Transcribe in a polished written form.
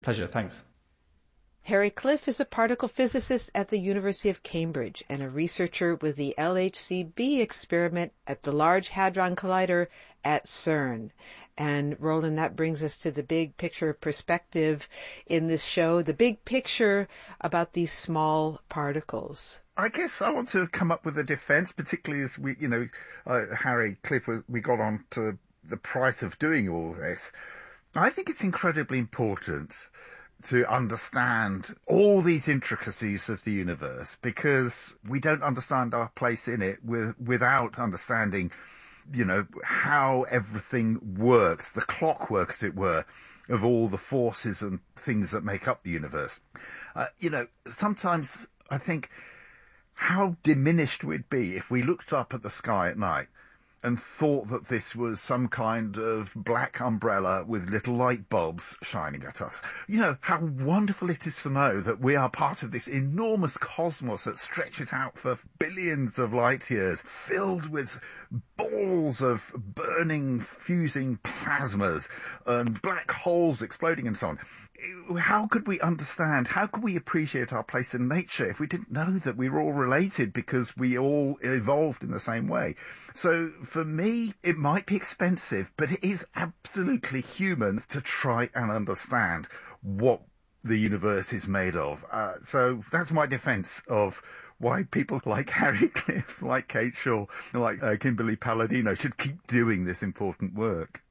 Pleasure, thanks. Harry Cliff is a particle physicist at the University of Cambridge and a researcher with the LHCb experiment at the Large Hadron Collider at CERN. And Roland, that brings us to the big picture perspective in this show, the big picture about these small particles. I guess I want to come up with a defense, particularly as Harry Cliff, we got on to the price of doing all this. I think it's incredibly important to understand all these intricacies of the universe, because we don't understand our place in it without understanding, how everything works, the clockwork, as it were, of all the forces and things that make up the universe. Sometimes I think how diminished we'd be if we looked up at the sky at night and thought that this was some kind of black umbrella with little light bulbs shining at us. How wonderful it is to know that we are part of this enormous cosmos that stretches out for billions of light years, filled with balls of burning, fusing plasmas and black holes exploding and so on. How could we understand, how could we appreciate our place in nature if we didn't know that we were all related because we all evolved in the same way? So for me, it might be expensive, but it is absolutely human to try and understand what the universe is made of. So that's my defense of why people like Harry Cliff, like Kate Shaw, like Kimberly Palladino should keep doing this important work.